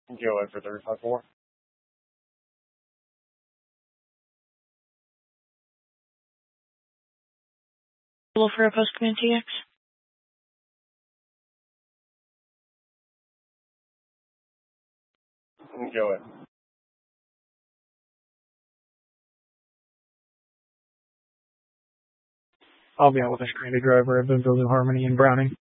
Go ahead for 35-4. For a post command TX. Go ahead. I'll be out with a stranded driver. I've been building Harmony and Browning.